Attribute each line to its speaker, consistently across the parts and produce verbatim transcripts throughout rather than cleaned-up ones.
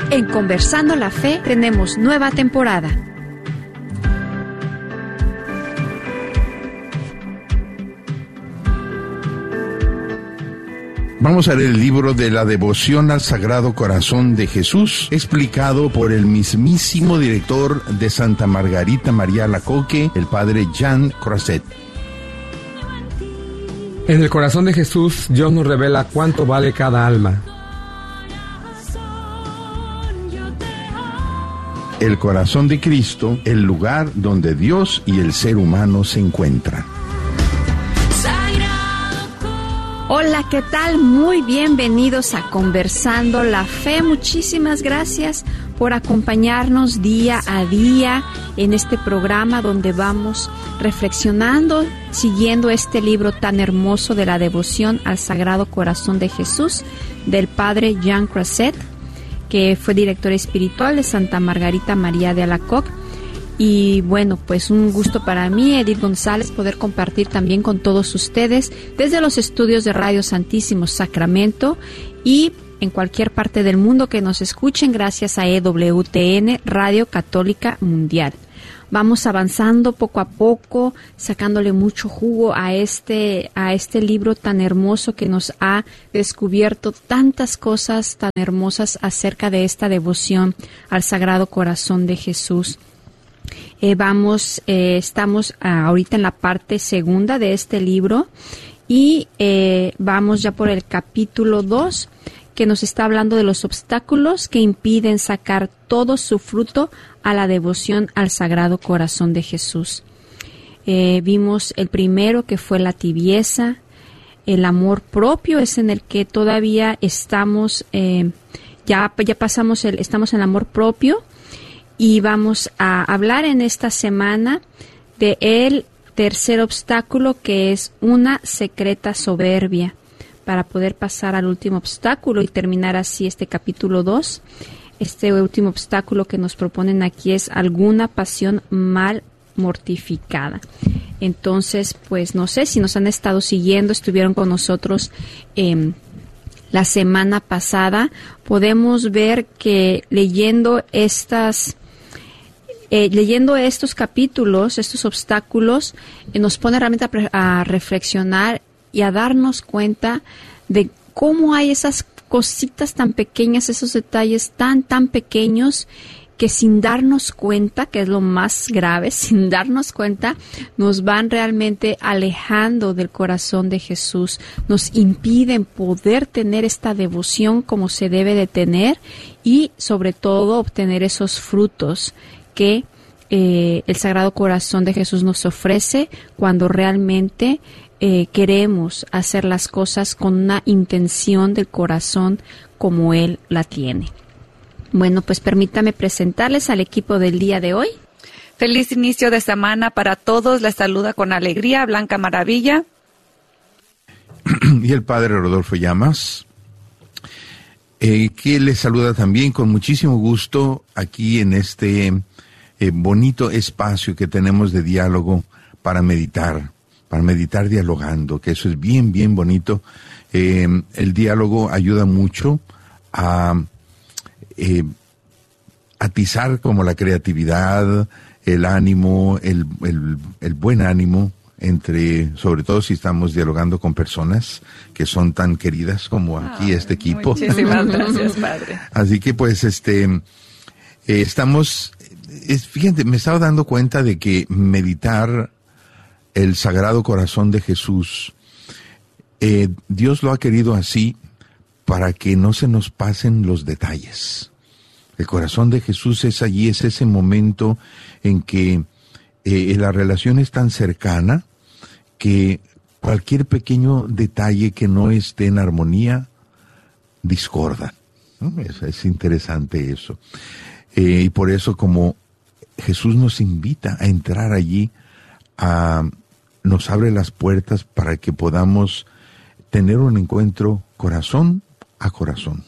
Speaker 1: En Conversando la Fe tenemos nueva temporada.
Speaker 2: Vamos a leer el libro de la devoción al Sagrado Corazón de Jesús, explicado por el mismísimo director de Santa Margarita María Alacoque, el padre Jean Croiset.
Speaker 3: En el corazón de Jesús, Dios nos revela cuánto vale cada alma.
Speaker 2: El corazón de Cristo, el lugar donde Dios y el ser humano se encuentran.
Speaker 1: Hola, ¿qué tal? Muy bienvenidos a Conversando la Fe. Muchísimas gracias por acompañarnos día a día en este programa donde vamos reflexionando, siguiendo este libro tan hermoso de la devoción al Sagrado Corazón de Jesús del padre Jean Croiset, que fue director espiritual de Santa Margarita María de Alacoque. Y bueno, pues un gusto para mí, Edith González, poder compartir también con todos ustedes desde los estudios de Radio Santísimo Sacramento y en cualquier parte del mundo que nos escuchen gracias a E W T N, Radio Católica Mundial. Vamos avanzando poco a poco, sacándole mucho jugo a este, a este libro tan hermoso que nos ha descubierto tantas cosas tan hermosas acerca de esta devoción al Sagrado Corazón de Jesús. Eh, vamos, eh, estamos ah, ahorita en la parte segunda de este libro y eh, vamos ya por el capítulo dos, que nos está hablando de los obstáculos que impiden sacar todo su fruto a la devoción al Sagrado Corazón de Jesús. Eh, vimos el primero, que fue la tibieza. El amor propio es en el que todavía estamos, eh, ya, ya pasamos, el, estamos en el amor propio. Y vamos a hablar en esta semana de el tercer obstáculo, que es una secreta soberbia, para poder pasar al último obstáculo y terminar así este capítulo dos. Este último obstáculo que nos proponen aquí es alguna pasión mal mortificada. Entonces, pues no sé si nos han estado siguiendo, estuvieron con nosotros eh, la semana pasada. Podemos ver que leyendo estas... Eh, leyendo estos capítulos, estos obstáculos, eh, nos pone realmente a, pre- a reflexionar y a darnos cuenta de cómo hay esas cositas tan pequeñas, esos detalles tan, tan pequeños que sin darnos cuenta, que es lo más grave, sin darnos cuenta, nos van realmente alejando del corazón de Jesús, nos impiden poder tener esta devoción como se debe de tener y sobre todo obtener esos frutos que eh, el Sagrado Corazón de Jesús nos ofrece cuando realmente eh, queremos hacer las cosas con una intención del corazón como Él la tiene. Bueno, pues permítame presentarles al equipo del día de hoy.
Speaker 4: Feliz inicio de semana para todos. Les saluda con alegría Blanca Maravilla.
Speaker 2: Y el padre Rodolfo Llamas, eh, que les saluda también con muchísimo gusto aquí en este eh, bonito espacio que tenemos de diálogo para meditar, para meditar dialogando, que eso es bien, bien bonito. Eh, el diálogo ayuda mucho a eh, atizar como la creatividad, el ánimo, el, el, el buen ánimo, entre, sobre todo si estamos dialogando con personas que son tan queridas como aquí ah, este equipo.
Speaker 4: Muchísimas gracias, padre.
Speaker 2: Así que pues este, eh, estamos, es, fíjate, me estaba dando cuenta de que meditar el Sagrado Corazón de Jesús, eh, Dios lo ha querido así para que no se nos pasen los detalles. El corazón de Jesús es allí, es ese momento en que eh, la relación es tan cercana que cualquier pequeño detalle que no esté en armonía discorda, ¿no? Es, es interesante eso. Eh, y por eso, como Jesús nos invita a entrar allí, a, nos abre las puertas para que podamos tener un encuentro corazón a corazón.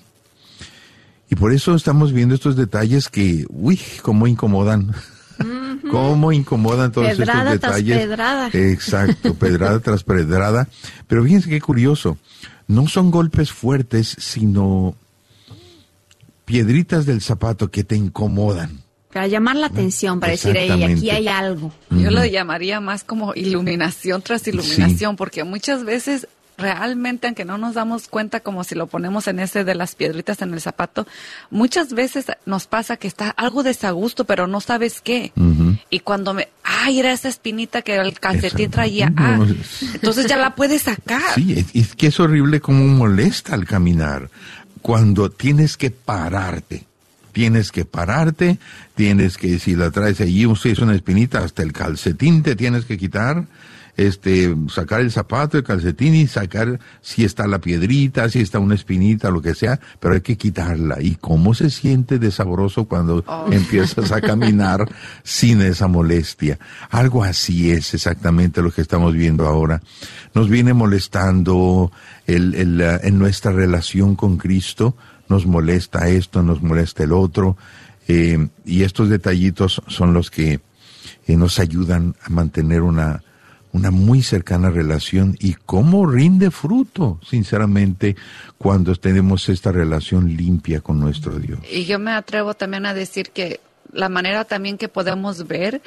Speaker 2: Y por eso estamos viendo estos detalles que, uy, cómo incomodan. Uh-huh. Cómo incomodan todos
Speaker 1: pedrada
Speaker 2: estos detalles.
Speaker 1: Tras pedrada.
Speaker 2: Exacto, pedrada tras pedrada. Pero fíjense qué curioso. No son golpes fuertes, sino piedritas del zapato que te incomodan.
Speaker 1: Para llamar la atención, para decir, hey, aquí hay algo.
Speaker 4: Yo lo llamaría más como iluminación tras iluminación,
Speaker 2: Sí.
Speaker 4: porque muchas veces realmente, aunque no nos damos cuenta, como si lo ponemos en ese de las piedritas en el zapato, muchas veces nos pasa que está algo desagusto, pero no sabes qué.
Speaker 2: Uh-huh.
Speaker 4: Y cuando me, ay, era esa espinita que el calcetín
Speaker 2: Exacto.
Speaker 4: traía,
Speaker 2: No,
Speaker 4: ah,
Speaker 2: es-
Speaker 4: entonces ya la puedes sacar.
Speaker 2: Sí, es, es que es horrible cómo molesta al caminar. Cuando tienes que pararte. Tienes que pararte, tienes que, si la traes allí, usted es una espinita, hasta el calcetín te tienes que quitar, este, sacar el zapato, el calcetín y sacar si está la piedrita, si está una espinita, lo que sea, pero hay que quitarla. ¿Y cómo se siente de sabroso cuando
Speaker 4: Oh.
Speaker 2: empiezas a caminar sin esa molestia? Algo así es exactamente lo que estamos viendo ahora. Nos viene molestando el, el, uh, en nuestra relación con Cristo. Nos molesta esto, nos molesta el otro, eh, y estos detallitos son los que eh, nos ayudan a mantener una, una muy cercana relación. Y cómo rinde fruto, sinceramente, cuando tenemos esta relación limpia con nuestro Dios.
Speaker 4: Y yo me atrevo también a decir que la manera también que podemos ver,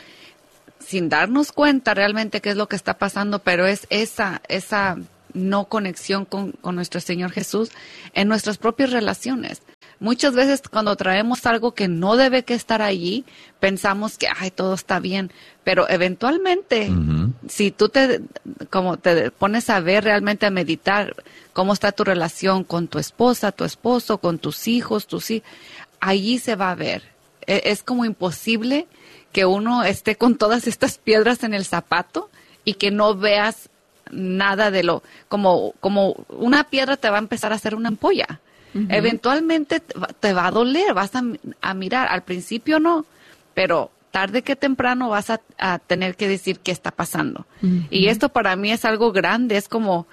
Speaker 4: sin darnos cuenta realmente qué es lo que está pasando, pero es esa, esa no conexión con, con nuestro Señor Jesús en nuestras propias relaciones. Muchas veces cuando traemos algo que no debe que estar allí, pensamos que ay, todo está bien, pero eventualmente,
Speaker 2: Uh-huh.
Speaker 4: si tú te, como te pones a ver realmente, a meditar cómo está tu relación con tu esposa, tu esposo, con tus hijos, tus hijos, allí se va a ver. E- Es como imposible que uno esté con todas estas piedras en el zapato y que no veas nada de lo, como, como una piedra te va a empezar a hacer una ampolla. Uh-huh. Eventualmente te va, te va a doler, vas a, a mirar, al principio no, pero tarde que temprano vas a, a tener que decir qué está pasando. Uh-huh. Y esto para mí es algo grande, es como,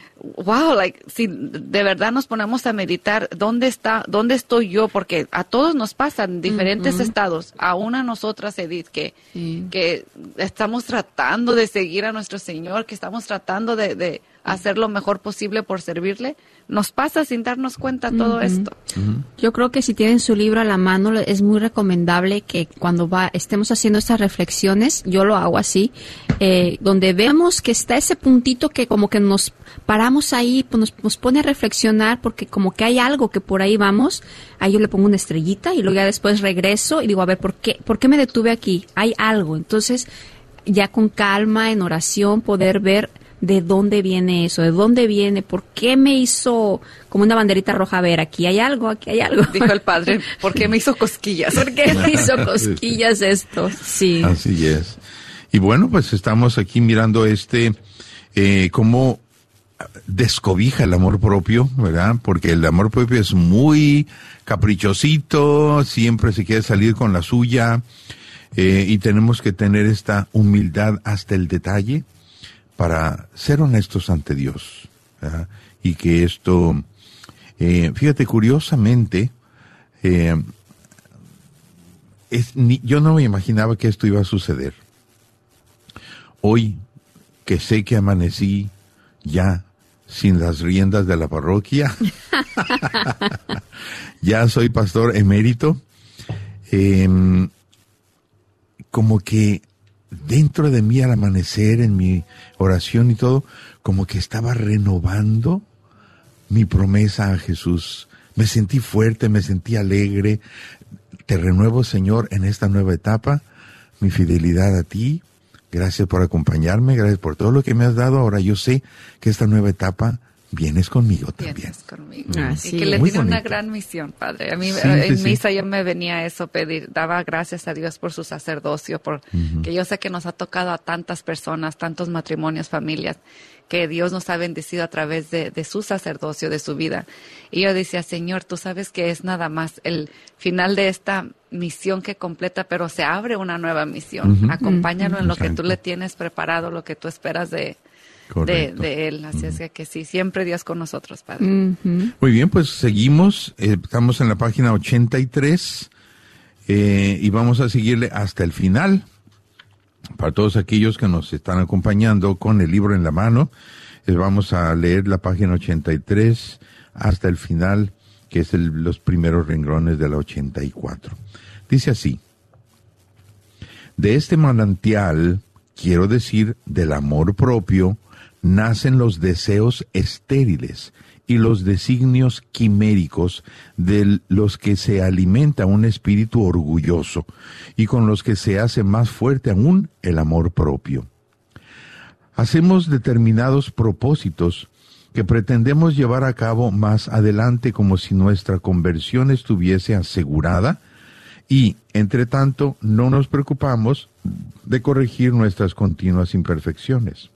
Speaker 4: wow, like, si de verdad nos ponemos a meditar, ¿dónde está, dónde estoy yo? Porque a todos nos pasan diferentes uh-huh. estados, aún a nosotras, Edith, que, sí. que estamos tratando de seguir a nuestro Señor, que estamos tratando de, de hacer lo mejor posible por servirle, nos pasa sin darnos cuenta todo uh-huh. esto.
Speaker 2: Uh-huh.
Speaker 1: Yo creo que si tienen su libro a la mano, es muy recomendable que cuando va, estemos haciendo estas reflexiones, yo lo hago así, eh, donde vemos que está ese puntito que como que nos paramos ahí, pues nos, nos pone a reflexionar, porque como que hay algo que por ahí vamos, ahí yo le pongo una estrellita y luego ya después regreso y digo, a ver, ¿por qué, por qué me detuve aquí? Hay algo. Entonces, ya con calma, en oración, poder ver de dónde viene eso, de dónde viene, por qué me hizo como una banderita roja, a ver, aquí hay algo, aquí hay algo.
Speaker 4: Dijo el padre, ¿por qué me hizo cosquillas?
Speaker 1: ¿Por qué me hizo cosquillas esto? Sí.
Speaker 2: Así es. Y bueno, pues estamos aquí mirando este, eh, cómo descobija el amor propio, ¿verdad? Porque el amor propio es muy caprichosito, siempre se quiere salir con la suya, eh, y tenemos que tener esta humildad hasta el detalle para ser honestos ante Dios, ¿verdad? Y que esto, eh, fíjate, curiosamente, eh, es, ni, yo no me imaginaba que esto iba a suceder. Hoy, que sé que amanecí ya sin las riendas de la parroquia, ya soy pastor emérito, eh, como que dentro de mí al amanecer, en mi oración y todo, como que estaba renovando mi promesa a Jesús. Me sentí fuerte, me sentí alegre. Te renuevo, Señor, en esta nueva etapa, mi fidelidad a ti. Gracias por acompañarme, gracias por todo lo que me has dado. Ahora yo sé que esta nueva etapa vienes conmigo también.
Speaker 4: Vienes conmigo.
Speaker 1: Así
Speaker 4: y que le
Speaker 2: Muy
Speaker 4: tiene
Speaker 2: bonito.
Speaker 4: una gran misión, Padre. A mí
Speaker 2: Sí,
Speaker 4: en
Speaker 2: sí,
Speaker 4: misa
Speaker 2: sí.
Speaker 4: yo me venía a eso pedir, daba gracias a Dios por su sacerdocio, por
Speaker 2: Uh-huh.
Speaker 4: que yo sé que nos ha tocado a tantas personas, tantos matrimonios, familias, que Dios nos ha bendecido a través de, de su sacerdocio, de su vida. Y yo decía, Señor, tú sabes que es nada más el final de esta misión que completa, pero se abre una nueva misión.
Speaker 2: Uh-huh.
Speaker 4: Acompáñalo en lo que tú
Speaker 2: Exacto.
Speaker 4: le tienes preparado, lo que tú esperas de, de,
Speaker 2: Correcto.
Speaker 4: de Él. Así
Speaker 2: Uh-huh.
Speaker 4: es que, que sí, siempre Dios con nosotros, Padre.
Speaker 1: Uh-huh.
Speaker 2: Muy bien, pues seguimos. Eh, estamos en la página ochenta y tres, eh, y vamos a seguirle hasta el final. Para todos aquellos que nos están acompañando con el libro en la mano, eh, vamos a leer la página ochenta y tres hasta el final, que es el, los primeros renglones de la ochenta y cuatro. Dice así: de este manantial, quiero decir, del amor propio, nacen los deseos estériles y los designios quiméricos de los que se alimenta un espíritu orgulloso y con los que se hace más fuerte aún el amor propio. Hacemos determinados propósitos que pretendemos llevar a cabo más adelante como si nuestra conversión estuviese asegurada y, entre tanto, no nos preocupamos de corregir nuestras continuas imperfecciones.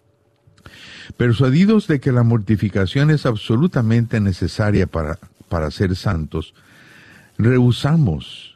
Speaker 2: Persuadidos de que la mortificación es absolutamente necesaria para, para ser santos, rehusamos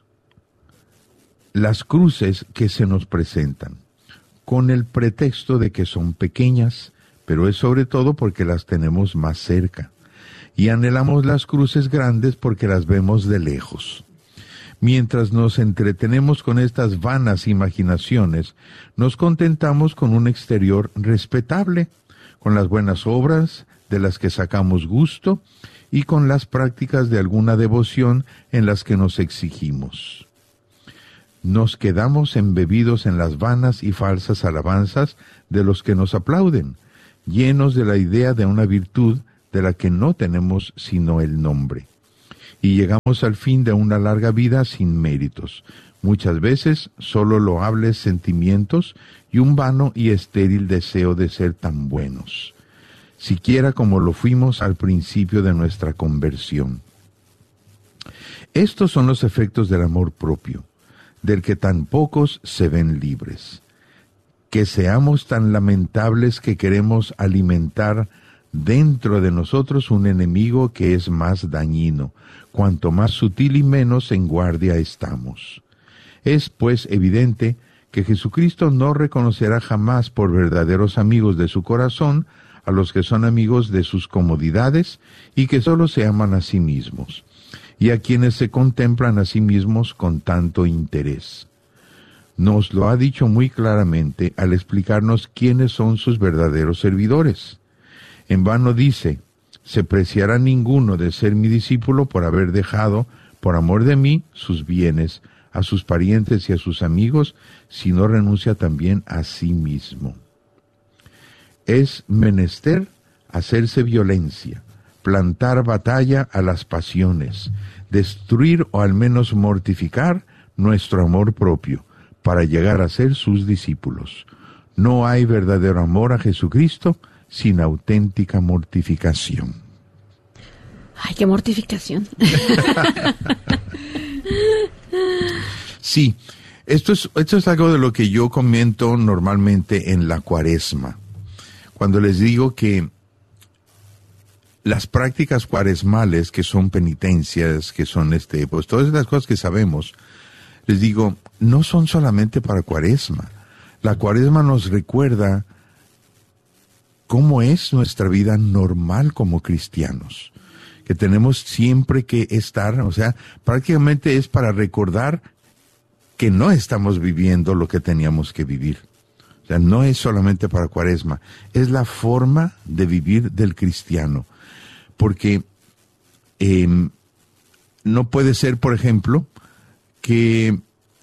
Speaker 2: las cruces que se nos presentan, con el pretexto de que son pequeñas, pero es sobre todo porque las tenemos más cerca, y anhelamos las cruces grandes porque las vemos de lejos. Mientras nos entretenemos con estas vanas imaginaciones, nos contentamos con un exterior respetable, con las buenas obras de las que sacamos gusto y con las prácticas de alguna devoción en las que nos exigimos. Nos quedamos embebidos en las vanas y falsas alabanzas de los que nos aplauden, llenos de la idea de una virtud de la que no tenemos sino el nombre. Y llegamos al fin de una larga vida sin méritos, muchas veces solo loables sentimientos y un vano y estéril deseo de ser tan buenos, siquiera como lo fuimos al principio de nuestra conversión. Estos son los efectos del amor propio, del que tan pocos se ven libres. Que seamos tan lamentables que queremos alimentar dentro de nosotros un enemigo que es más dañino, cuanto más sutil y menos en guardia estamos. Es, pues, evidente que Jesucristo no reconocerá jamás por verdaderos amigos de su corazón a los que son amigos de sus comodidades y que solo se aman a sí mismos, y a quienes se contemplan a sí mismos con tanto interés. Nos lo ha dicho muy claramente al explicarnos quiénes son sus verdaderos servidores. En vano dice: se preciará ninguno de ser mi discípulo por haber dejado, por amor de mí, sus bienes, a sus parientes y a sus amigos, si no renuncia también a sí mismo. Es menester hacerse violencia, plantar batalla a las pasiones, destruir o al menos mortificar nuestro amor propio, para llegar a ser sus discípulos. No hay verdadero amor a Jesucristo sin auténtica mortificación.
Speaker 1: Ay, qué mortificación.
Speaker 2: Sí, esto es, esto es algo de lo que yo comento normalmente en la Cuaresma. Cuando les digo que las prácticas cuaresmales, que son penitencias, que son este, pues todas las cosas que sabemos, les digo, no son solamente para Cuaresma. La Cuaresma nos recuerda cómo es nuestra vida normal como cristianos, que tenemos siempre que estar, o sea, prácticamente es para recordar que no estamos viviendo lo que teníamos que vivir. O sea, no es solamente para Cuaresma, es la forma de vivir del cristiano. Porque eh, no puede ser, por ejemplo, que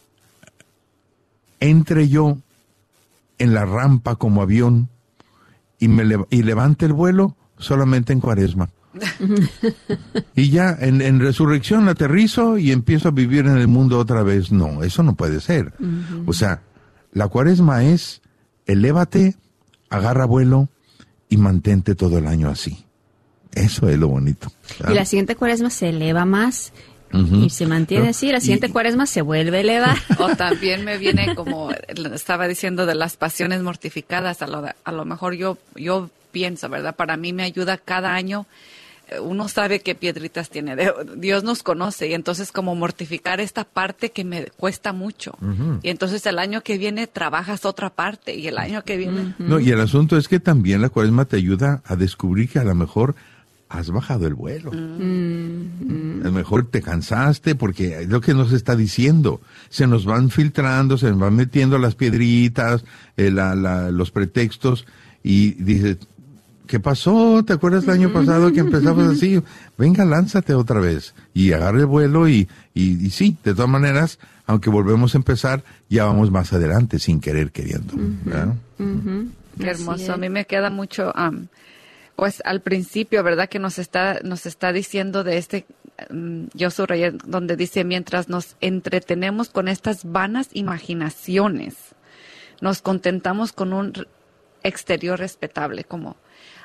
Speaker 2: entre yo en la rampa como avión y, me le- y levante el vuelo solamente en Cuaresma. Y ya en, en resurrección aterrizo y empiezo a vivir en el mundo otra vez. No, eso no puede ser. Uh-huh. O sea, la Cuaresma es elévate, agarra vuelo y mantente todo el año así. Eso es lo bonito, ¿sabes?
Speaker 1: Y la siguiente Cuaresma se eleva más. Uh-huh. Y se mantiene así, la siguiente y, Cuaresma se vuelve a elevar.
Speaker 4: O también me viene, como estaba diciendo, de las pasiones mortificadas. A lo, a lo mejor yo, yo pienso, ¿verdad? Para mí me ayuda cada año. Uno sabe qué piedritas tiene. Dios nos conoce. Y entonces como mortificar esta parte que me cuesta mucho. Uh-huh. Y entonces el año que viene trabajas otra parte. Y el año que viene...
Speaker 2: Uh-huh. No, y el asunto es que también la Cuaresma te ayuda a descubrir que a lo mejor has bajado el vuelo. Mm. A lo mejor te cansaste, porque es lo que nos está diciendo. Se nos van filtrando, se nos van metiendo las piedritas, eh, la, la, los pretextos, y dices, ¿qué pasó? ¿Te acuerdas el año pasado que empezamos así? Venga, lánzate otra vez y agarre el vuelo y, y, y sí, de todas maneras, aunque volvemos a empezar, ya vamos más adelante sin querer queriendo. ¿Verdad?
Speaker 1: Uh-huh.
Speaker 4: Qué hermoso. A mí me queda mucho, um, pues al principio, ¿verdad? Que nos está, nos está diciendo de este, um, yo subrayé donde dice, mientras nos entretenemos con estas vanas imaginaciones, nos contentamos con un exterior respetable, como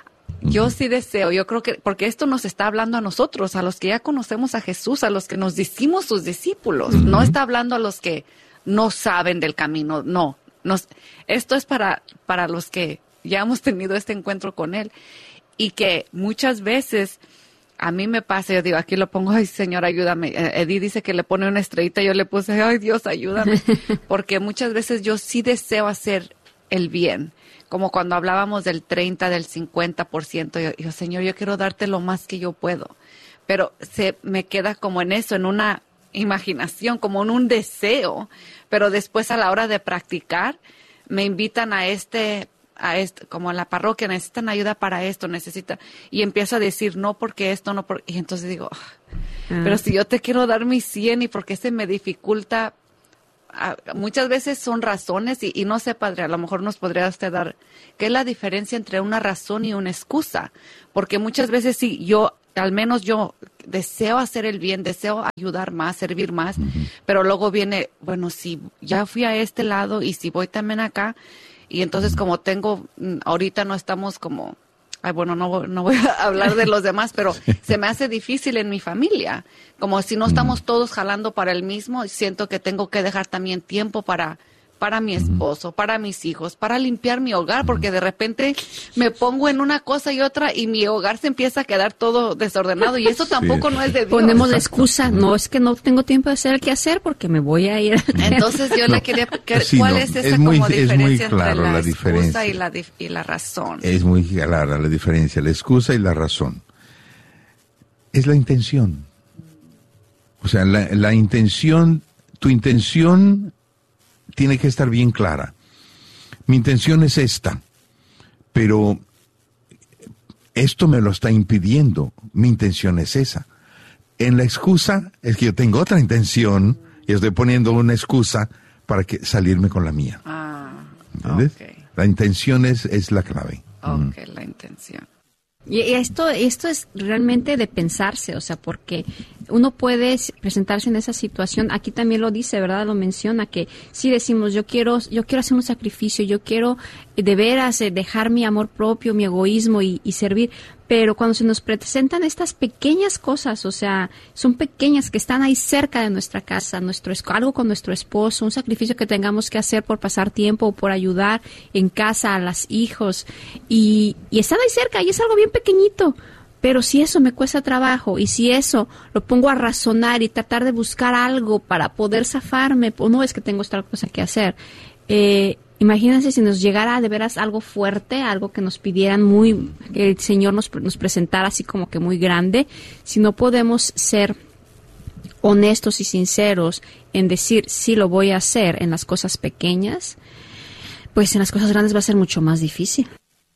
Speaker 4: yo sí deseo, yo creo que, porque esto nos está hablando a nosotros, a los que ya conocemos a Jesús, a los que nos decimos sus discípulos, uh-huh. no está hablando a los que no saben del camino, no, nos, esto es para, para los que ya hemos tenido este encuentro con Él, y que muchas veces a mí me pasa, yo digo, aquí lo pongo, ay Señor, ayúdame, Edith dice que le pone una estrellita, yo le puse, ay Dios, ayúdame, porque muchas veces yo sí deseo hacer el bien, como cuando hablábamos del treinta, del cincuenta por ciento, yo, yo, Señor, yo quiero darte lo más que yo puedo, pero se me queda como en eso, en una imaginación, como en un deseo, pero después a la hora de practicar, me invitan a este, a este, como en la parroquia, necesitan ayuda para esto, necesitan, y empiezo a decir, no porque esto, no porque, y entonces digo, oh, ah. pero si yo te quiero dar mi cien y porque se me dificulta, muchas veces son razones y, y no sé, padre, a lo mejor nos podría usted dar qué es la diferencia entre una razón y una excusa, porque muchas veces sí, yo, al menos yo deseo hacer el bien, deseo ayudar más, servir más, uh-huh. pero luego viene, bueno, si ya fui a este lado y si voy también acá, y entonces uh-huh. como tengo, ahorita no estamos como, ay, bueno, no, no voy a hablar de los demás, pero se me hace difícil en mi familia. Como si no estamos todos jalando para el mismo, siento que tengo que dejar también tiempo para, para mi esposo, para mis hijos, para limpiar mi hogar, porque de repente me pongo en una cosa y otra y mi hogar se empieza a quedar todo desordenado y eso tampoco sí. no es de Dios.
Speaker 1: Ponemos la excusa, no es que no tengo tiempo de hacer el que hacer porque me voy a ir.
Speaker 4: Entonces yo no. le quería, que,
Speaker 2: sí,
Speaker 4: ¿cuál
Speaker 2: no.
Speaker 4: es esa
Speaker 2: es muy,
Speaker 4: como diferencia
Speaker 2: es muy claro,
Speaker 4: entre la,
Speaker 2: la
Speaker 4: excusa
Speaker 2: diferencia.
Speaker 4: y la, y la razón?
Speaker 2: Es muy clara la diferencia, la excusa y la razón. Es la intención. O sea, la, la intención, tu intención tiene que estar bien clara. Mi intención es esta, pero esto me lo está impidiendo. Mi intención es esa. En la excusa es que yo tengo otra intención y estoy poniendo una excusa para que salirme con la mía.
Speaker 4: Ah,
Speaker 2: ¿entiendes?
Speaker 4: Okay.
Speaker 2: La intención es, es la clave.
Speaker 4: Ok,
Speaker 2: mm.
Speaker 4: la intención.
Speaker 1: Y esto, esto es realmente de pensarse, o sea, porque uno puede presentarse en esa situación. Aquí también lo dice, ¿verdad? Lo menciona que si decimos, yo quiero, yo quiero hacer un sacrificio, yo quiero de veras dejar mi amor propio, mi egoísmo y, y servir. Pero cuando se nos presentan estas pequeñas cosas, o sea, son pequeñas que están ahí cerca de nuestra casa, nuestro algo con nuestro esposo, un sacrificio que tengamos que hacer por pasar tiempo o por ayudar en casa a los hijos, y, y están ahí cerca y es algo bien pequeñito. Pero si eso me cuesta trabajo y si eso lo pongo a razonar y tratar de buscar algo para poder zafarme, pues no es que tengo otra cosa que hacer. Eh, Imagínense si nos llegara de veras algo fuerte, algo que nos pidieran muy, que el Señor nos, nos presentara así como que muy grande. Si no podemos ser honestos y sinceros en decir sí lo voy a hacer en las cosas pequeñas, pues en las cosas grandes va a ser mucho más difícil.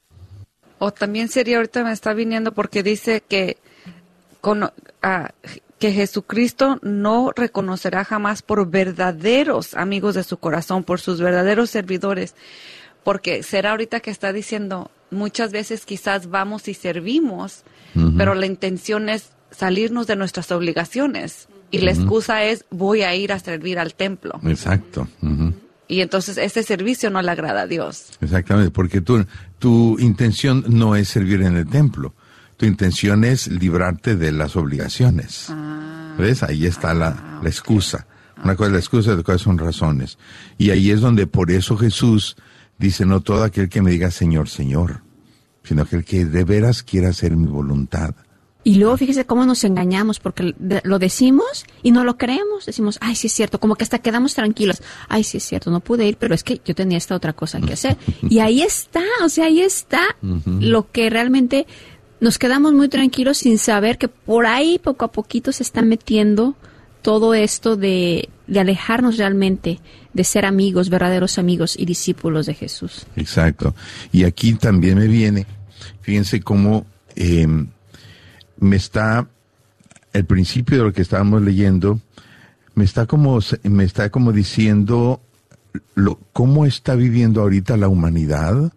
Speaker 4: O también sería, ahorita me está viniendo porque dice que con, ah, que Jesucristo no reconocerá jamás por verdaderos amigos de su corazón, por sus verdaderos servidores, porque será ahorita que está diciendo, muchas veces quizás vamos y servimos, uh-huh. pero la intención es salirnos de nuestras obligaciones, y uh-huh. la excusa es, voy a ir a servir al templo.
Speaker 2: Exacto. Uh-huh.
Speaker 4: Y entonces ese servicio no le agrada a Dios.
Speaker 2: Exactamente, porque tu, tu intención no es servir en el templo. Tu intención es librarte de las obligaciones. Ah, ¿ves? Ahí está ah, la, la excusa. Okay. Una cosa es la excusa y otra cosa son razones. Y ahí es donde por eso Jesús dice, no todo aquel que me diga Señor, Señor, sino aquel que de veras quiera hacer mi voluntad.
Speaker 1: Y luego fíjese cómo nos engañamos, porque lo decimos y no lo creemos. Decimos, ay, sí es cierto, como que hasta quedamos tranquilos. Ay, sí es cierto, no pude ir, pero es que yo tenía esta otra cosa que hacer. Y ahí está, o sea, ahí está uh-huh. lo que realmente... Nos quedamos muy tranquilos sin saber que por ahí poco a poquito se está metiendo todo esto de, de alejarnos realmente de ser amigos, verdaderos amigos y discípulos de Jesús.
Speaker 2: Exacto. Y aquí también me viene fíjense cómo eh, me está, el principio de lo que estábamos leyendo, me está como, me está como diciendo lo, cómo está viviendo ahorita la humanidad.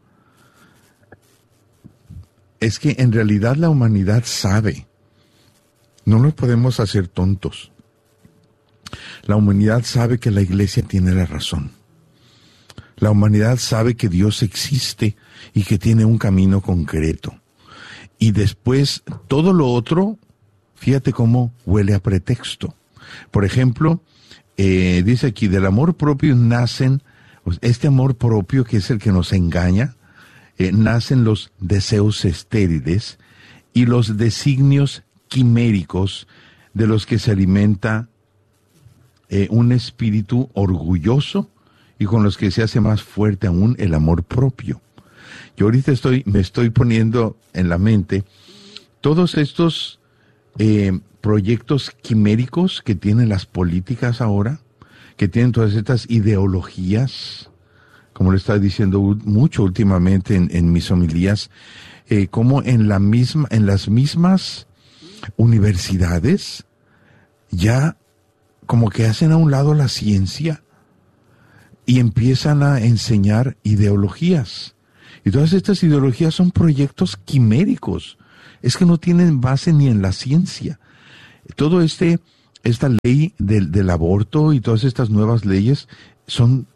Speaker 2: Es que en realidad la humanidad sabe. No nos podemos hacer tontos. La humanidad sabe que la iglesia tiene la razón. La humanidad sabe que Dios existe y que tiene un camino concreto. Y después, todo lo otro, fíjate cómo huele a pretexto. Por ejemplo, eh, dice aquí, del amor propio nacen, este amor propio que es el que nos engaña, eh, nacen los deseos estériles y los designios quiméricos de los que se alimenta eh, un espíritu orgulloso y con los que se hace más fuerte aún el amor propio. Yo ahorita estoy, me estoy poniendo en la mente todos estos eh, proyectos quiméricos que tienen las políticas ahora, que tienen todas estas ideologías, como le estaba diciendo mucho últimamente en, en mis homilías, eh, como en la misma, en las mismas universidades ya como que hacen a un lado la ciencia y empiezan a enseñar ideologías. Y todas estas ideologías son proyectos quiméricos. Es que no tienen base ni en la ciencia. Todo este, esta ley del, del aborto y todas estas nuevas leyes son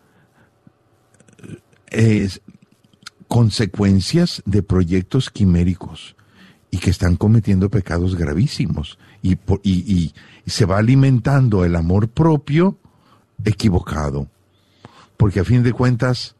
Speaker 2: eh, consecuencias de proyectos quiméricos y que están cometiendo pecados gravísimos. Y, y, y, y se va alimentando el amor propio equivocado. Porque a fin de cuentas,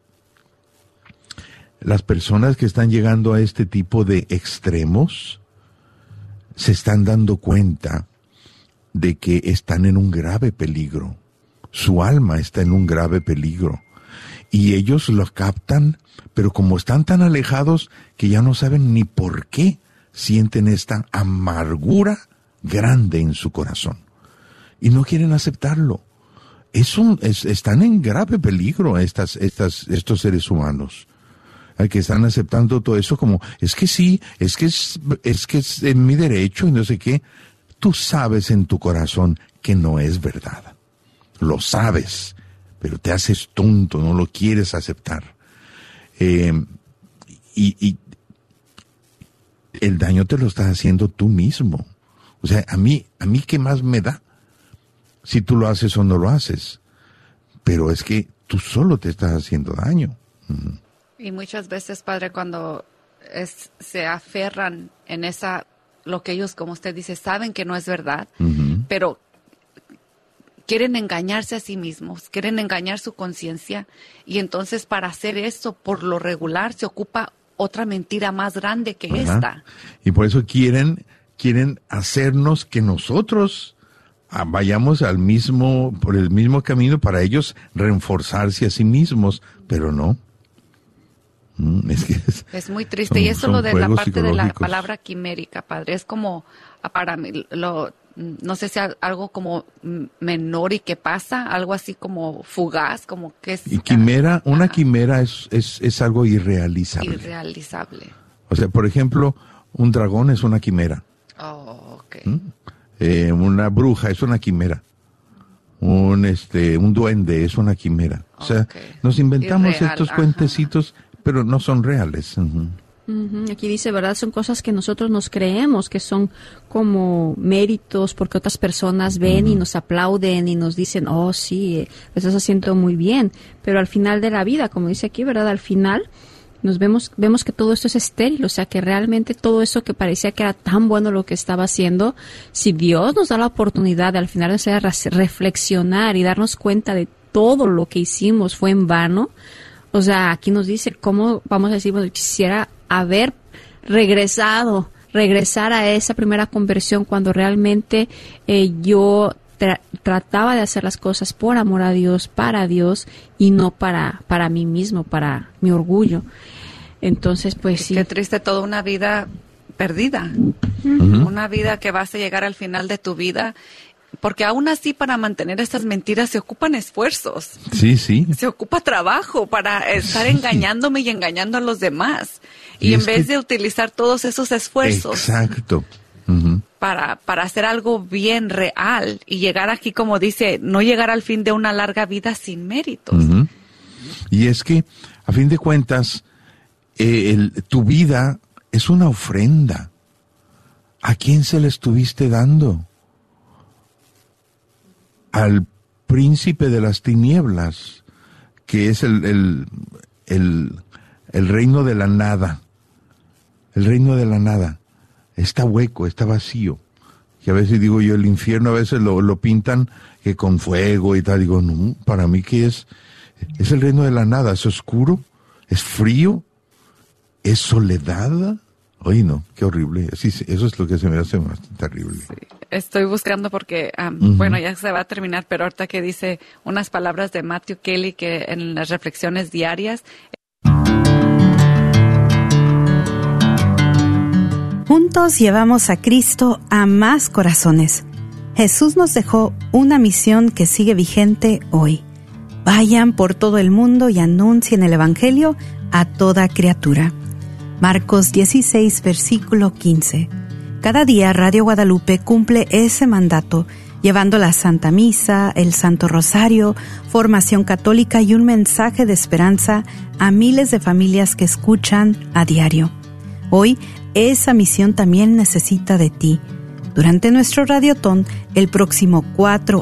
Speaker 2: las personas que están llegando a este tipo de extremos se están dando cuenta de que están en un grave peligro. Su alma está en un grave peligro. Y ellos lo captan, pero como están tan alejados que ya no saben ni por qué sienten esta amargura grande en su corazón. Y no quieren aceptarlo. Es un, es, están en grave peligro estas, estas, estos seres humanos. Que están aceptando todo eso como, es que sí, es que es, es que es en mi derecho y no sé qué. Tú sabes en tu corazón que no es verdad. Lo sabes, pero te haces tonto, no lo quieres aceptar. Eh, y, y el daño te lo estás haciendo tú mismo. O sea, a mí, a mí ¿qué más me da? Si tú lo haces o no lo haces. Pero es que tú solo te estás haciendo daño. Uh-huh.
Speaker 4: Y muchas veces, padre, cuando es, se aferran en esa, lo que ellos, como usted dice, saben que no es verdad, uh-huh. pero quieren engañarse a sí mismos, quieren engañar su conciencia, y entonces para hacer eso, por lo regular, se ocupa otra mentira más grande que uh-huh. esta.
Speaker 2: Y por eso quieren, quieren hacernos que nosotros vayamos al mismo, por el mismo camino para ellos reforzarse a sí mismos, pero no. Es, que es,
Speaker 4: es muy triste. Son, y eso lo de la parte de la palabra quimérica, padre, es como, para mí, lo, no sé si algo como menor y que pasa, algo así como fugaz, como que es...
Speaker 2: Y quimera, una ajá. quimera es, es, es algo irrealizable.
Speaker 4: Irrealizable.
Speaker 2: O sea, por ejemplo, un dragón es una quimera.
Speaker 4: Oh, ok.
Speaker 2: ¿Mm? Eh, una bruja es una quimera. Un, este, un duende es una quimera. O sea, okay. nos inventamos Irreal, estos ajá. cuentecitos, pero no son reales. Uh-huh.
Speaker 1: Uh-huh. Aquí dice, ¿verdad? Son cosas que nosotros nos creemos, que son como méritos, porque otras personas ven uh-huh. y nos aplauden y nos dicen, oh, sí, lo estás haciendo muy bien. Pero al final de la vida, como dice aquí, ¿verdad? Al final nos vemos, vemos que todo esto es estéril, o sea, que realmente todo eso que parecía que era tan bueno lo que estaba haciendo, si Dios nos da la oportunidad de al final de reflexionar y darnos cuenta de todo lo que hicimos fue en vano. O sea, aquí nos dice cómo vamos a decir, bueno, quisiera haber regresado, regresar a esa primera conversión cuando realmente eh, yo tra- trataba de hacer las cosas por amor a Dios, para Dios y no para, para mí mismo, para mi orgullo. Entonces, pues sí.
Speaker 4: Qué triste, toda una vida perdida, uh-huh. una vida que vas a llegar al final de tu vida porque aún así para mantener estas mentiras se ocupan esfuerzos.
Speaker 2: Sí, sí.
Speaker 4: Se ocupa trabajo para estar
Speaker 2: Sí.
Speaker 4: engañándome y engañando a los demás. Y,
Speaker 2: Y
Speaker 4: en
Speaker 2: es
Speaker 4: vez
Speaker 2: que-
Speaker 4: de utilizar todos esos esfuerzos
Speaker 2: Exacto. Ujú.
Speaker 4: para, para hacer algo bien real y llegar aquí, como dice, no llegar al fin de una larga vida sin méritos.
Speaker 2: Ujú. Y es que, a fin de cuentas, eh, el- tu vida es una ofrenda. ¿A quién se le estuviste dando? Al príncipe de las tinieblas, que es el, el, el, el reino de la nada. El reino de la nada. Está hueco, está vacío. Y a veces digo yo, el infierno a veces lo, lo pintan que con fuego y tal. Digo, no, para mí que es, es el reino de la nada. Es oscuro, es frío, es soledad. Ay, no, qué horrible. Sí, sí, eso es lo que se me hace más terrible.
Speaker 4: Estoy buscando porque, um,
Speaker 2: Ujú.
Speaker 4: bueno, ya se va a terminar, pero ahorita que dice unas palabras de Matthew Kelly que en las reflexiones diarias.
Speaker 5: Juntos llevamos a Cristo a más corazones. Jesús nos dejó una misión que sigue vigente hoy. Vayan por todo el mundo y anuncien el Evangelio a toda criatura. Marcos dieciséis, versículo quince. Cada día Radio Guadalupe cumple ese mandato, llevando la Santa Misa, el Santo Rosario, formación católica y un mensaje de esperanza a miles de familias que escuchan a diario. Hoy, esa misión también necesita de ti. Durante nuestro Radiotón, el próximo cuatro